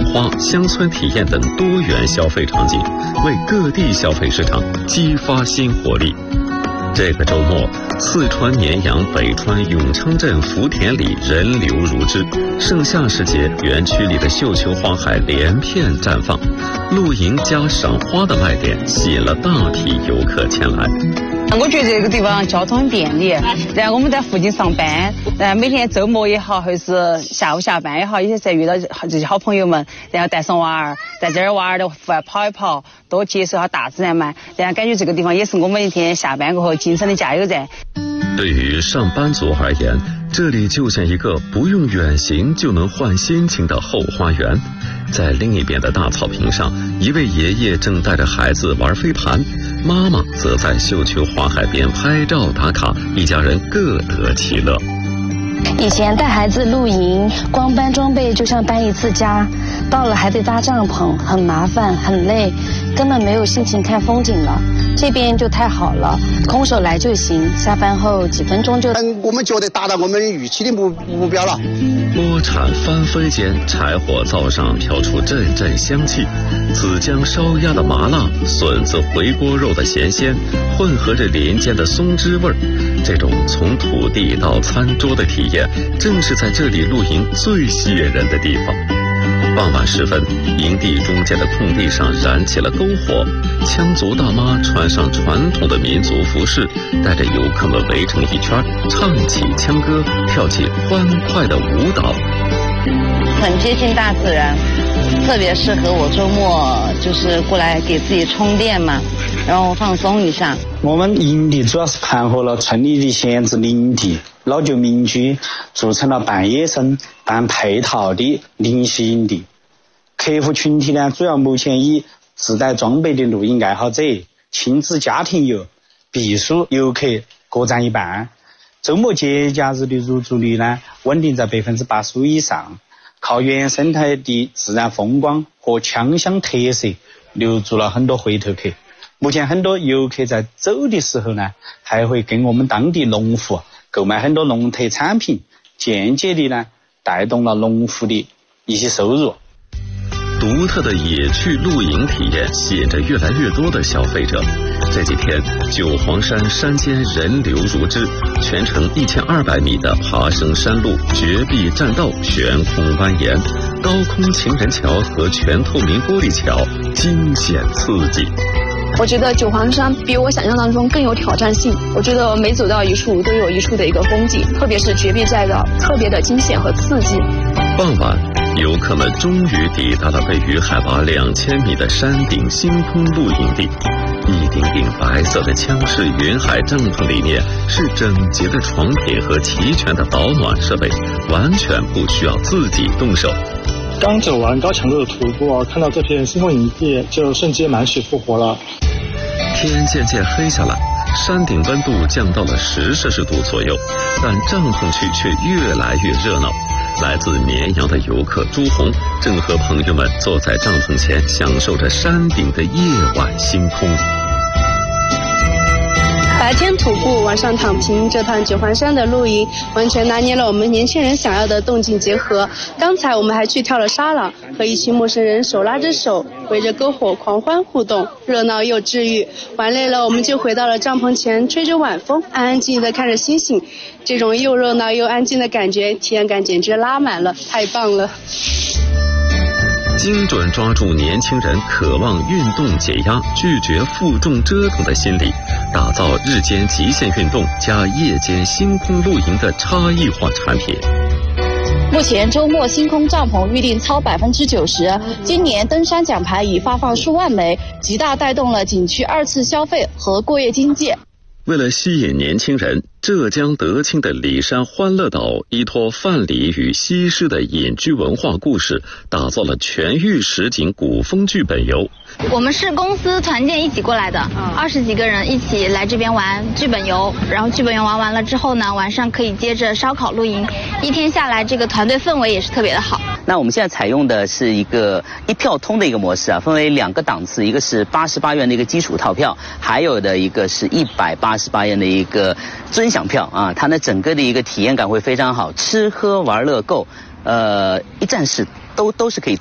花、乡村体验等多元消费场景，为各地消费市场激发新活力。这个周末，四川绵阳北川永昌镇福田里人流如织，盛夏时节，园区里的绣球花海连片绽放，露营加赏花的卖点吸引了大批游客前来。 我觉得这个地方交通很便利，然后我们在附近上班，每天周末也好，或是下午下班也好，有些时候遇到这些好朋友们，然后带上娃儿，在这儿娃儿的户外跑一跑，多接受下大自然嘛，然后感觉这个地方也是我们一天下班过后精神的加油站。 对于上班族而言，这里就像一个不用远行就能换心情的后花园。在另一边的大草坪上，一位爷爷正带着孩子玩飞盘，妈妈则在绣球花海边拍照打卡，一家人各得其乐。 以前带孩子露营，光搬装备就像搬一次家，到了还得搭帐篷，很麻烦很累，根本没有心情看风景了。这边就太好了，空手来就行，下班后几分钟就。 我们觉得达到我们预期的目标了。 锅铲翻飞间，柴火灶上飘出阵阵香气，紫姜烧鸭的麻辣，笋子回锅肉的咸鲜，混合着林间的松枝味儿。这种从土地到餐桌的体验，正是在这里露营最吸引人的地方。傍晚时分，营地中间的空地上燃起了篝火，羌族大妈穿上传统的民族服饰，带着游客们围成一圈，唱起腔歌，跳起欢快的舞蹈。 很接近大自然，特别适合我周末就是过来给自己充电嘛，然后放松一下。 我们营地主要是盘活了村里的闲置林地、老旧民居，组成了半野生、半配套的临时营地。客户群体呢，主要目前以自带装备的露营爱好者、亲子家庭游、避暑游客各占一半。周末节假日的入住率呢，稳定在85%以上。靠原生态的自然风光和羌乡特色留住了很多回头客。目前很多游客在走的时候呢，还会跟我们当地农户购买很多农特产品，间接的呢带动了农户的一些收入。 独特的野趣露营体验吸引着越来越多的消费者。这几天，九黄山山间人流如织，全程1200米的爬升山路、绝壁栈道、悬空蜿蜒，高空情人桥和全透明玻璃桥惊险刺激。 我觉得九黄山比我想象当中更有挑战性。我觉得每走到一处都有一处的一个风景，特别是绝壁栈道，特别的惊险和刺激。 傍晚，游客们终于抵达了位于海拔2000米的山顶星空露营地。一顶顶白色的枪式云海帐篷里面是整洁的床品和齐全的保暖设备，完全不需要自己动手。 刚走完高强度的徒步，看到这片星空营地，就瞬间满血复活了。 天渐渐黑下来，山顶温度降到了10摄氏度左右，但帐篷区却越来越热闹。来自绵阳的游客朱红正和朋友们坐在帐篷前，享受着山顶的夜晚星空。 白天徒步，晚上躺平，这趟九黄山的露营完全拿捏了我们年轻人想要的动静结合。刚才我们还去跳了沙朗，和一群陌生人手拉着手，围着篝火狂欢互动，热闹又治愈。玩累了，我们就回到了帐篷前，吹着晚风，安安静静地看着星星。这种又热闹又安静的感觉，体验感简直拉满了，太棒了！ 精准抓住年轻人渴望运动解压、拒绝负重折腾的心理，打造日间极限运动加夜间星空露营的差异化产品。 目前周末星空帐篷预订超90%，今年登山奖牌已发放数万枚，极大带动了景区2次消费和过夜经济。 为了吸引年轻人，浙江德清的里山欢乐岛依托范蠡与西施的隐居文化故事，打造了全域实景古风剧本游。 我们是公司团建一起过来的，20几个人一起来这边玩剧本游，然后剧本游玩完了之后呢，晚上可以接着烧烤露营，一天下来这个团队氛围也是特别的好。 那我们现在采用的是一个一票通的一个模式啊，分为2个档次，一个是88元的一个基础套票，还有的一个是188元的一个尊享票啊，它呢整个的一个体验感会非常好，吃喝玩乐购，一站式都是可以。